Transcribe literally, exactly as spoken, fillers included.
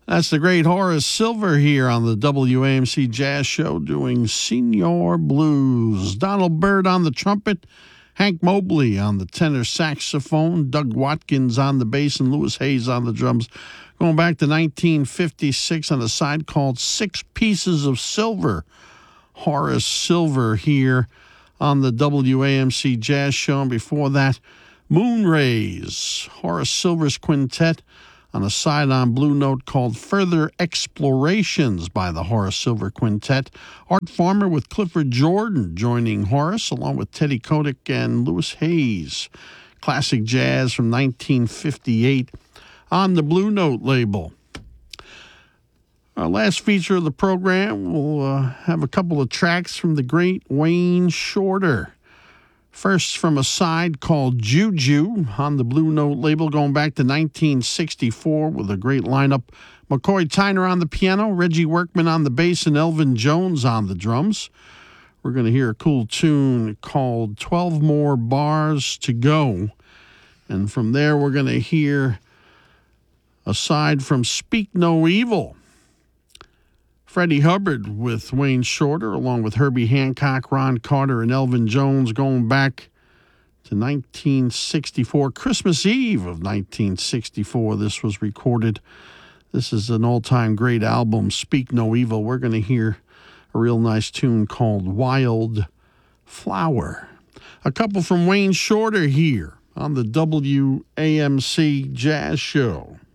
That's the great Horace Silver here on the W A M C Jazz Show doing Senior Blues. Donald Byrd on the trumpet, Hank Mobley on the tenor saxophone, Doug Watkins on the bass, and Louis Hayes on the drums. Going back to nineteen fifty-six on a side called Six Pieces of Silver. Horace Silver here on the W A M C Jazz Show. And before that, Moonrays, Horace Silver's quintet on a side-on blue note called Further Explorations by the Horace Silver Quintet. Art Farmer with Clifford Jordan joining Horace, along with Teddy Kotick and Louis Hayes. Classic jazz from nineteen fifty-eight on the Blue Note label. Our last feature of the program, we'll uh, have a couple of tracks from the great Wayne Shorter. First, from a side called Juju on the Blue Note label, going back to nineteen sixty-four with a great lineup. McCoy Tyner on the piano, Reggie Workman on the bass, and Elvin Jones on the drums. We're going to hear a cool tune called twelve More Bars to Go. And from there, we're going to hear a side from Speak No Evil. Freddie Hubbard with Wayne Shorter, along with Herbie Hancock, Ron Carter, and Elvin Jones, going back to nineteen sixty-four, Christmas Eve of nineteen sixty-four. This was recorded. This is an all-time great album, Speak No Evil. We're going to hear a real nice tune called Wild Flower. A couple from Wayne Shorter here on the W A M C Jazz Show.